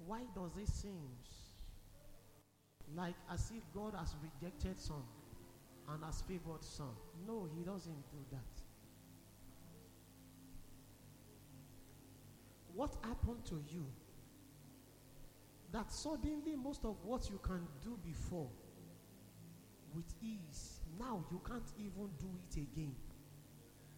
Why does it seem like as if God has rejected some and has favored some? No, he doesn't do that. What happened to you that suddenly most of what you can do before with ease, now you can't even do it again?